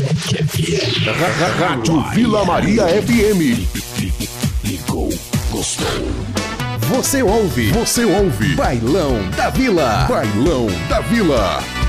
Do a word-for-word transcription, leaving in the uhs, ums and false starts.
Rádio Vila Maria F M. Ligou, gostou. Você ouve, você ouve. Bailão da Vila. Bailão da Vila.